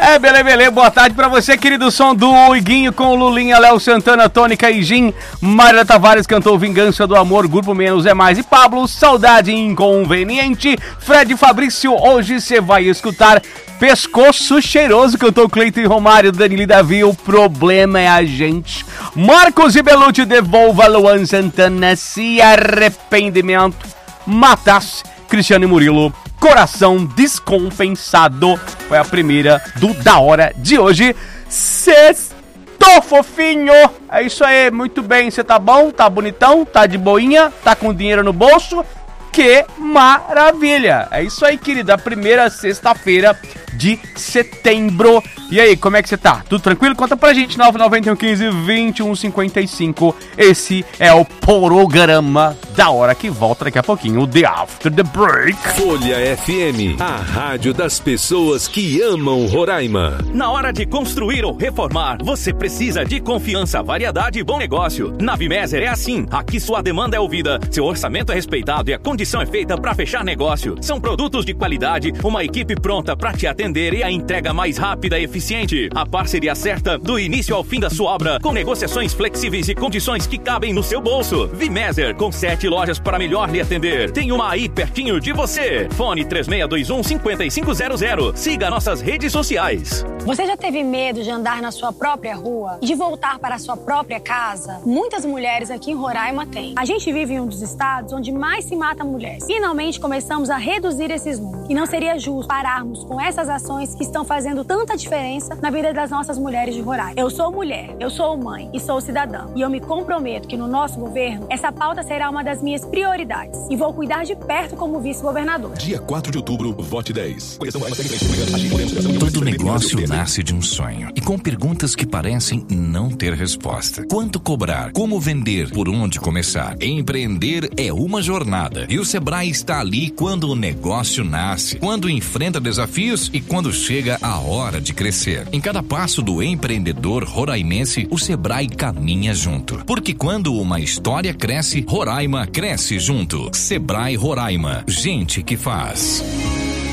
Beleza, boa tarde pra você, querido som do Iguinho com Lulinha, Léo Santana, Tônica e Jim. Maria Tavares cantou Vingança do Amor, Grupo Menos é Mais e Pablo, Saudade Inconveniente. Fred Fabrício, hoje você vai escutar Pescoço Cheiroso, cantou Cleiton e Romário. Danilo e Davi, O Problema é a Gente. Marcos e Belucci, Devolva, Luan Santana, Se Arrependimento. Matasse, Cristiano e Murilo, Coração Descompensado. Foi a primeira do Da Hora de hoje. Sextou, fofinho. É isso aí, muito bem. Você tá bom? Tá bonitão? Tá de boinha? Tá com dinheiro no bolso? Que maravilha! É isso aí, querido. A primeira sexta-feira de setembro. E aí, como é que você tá? Tudo tranquilo? Conta pra gente, 99115-2155. Esse é o programa Da Hora, que volta daqui a pouquinho, o The After the Break. Folha FM, a rádio das pessoas que amam Roraima. Na hora de construir ou reformar, você precisa de confiança, variedade e bom negócio. Na Vimeser é assim. Aqui sua demanda é ouvida, seu orçamento é respeitado e a condição é feita para fechar negócio. São produtos de qualidade, uma equipe pronta para te atender e a entrega mais rápida e eficiente. A parceria certa do início ao fim da sua obra, com negociações flexíveis e condições que cabem no seu bolso. Vimeser, com 7 lojas para melhor lhe atender. Tem uma aí pertinho de você. Fone 3621-5500. Siga nossas redes sociais. Você já teve medo de andar na sua própria rua e de voltar para a sua própria casa? Muitas mulheres aqui em Roraima têm. A gente vive em um dos estados onde mais se mata mulheres. Finalmente começamos a reduzir esses números. E não seria justo pararmos com essas ações que estão fazendo tanta diferença na vida das nossas mulheres de Roraima. Eu sou mulher, eu sou mãe e sou cidadã. E eu me comprometo que no nosso governo, essa pauta será uma das minhas prioridades. E vou cuidar de perto como vice-governador. Dia 4 de outubro, vote 10. Todo negócio nasce de um sonho. E com perguntas que parecem não ter resposta. Quanto cobrar? Como vender? Por onde começar? Empreender é uma jornada. E o Sebrae está ali quando o negócio nasce, quando enfrenta desafios e quando chega a hora de crescer. Em cada passo do empreendedor roraimense, o Sebrae caminha junto. Porque quando uma história cresce, Roraima cresce junto. Sebrae Roraima. Gente que faz.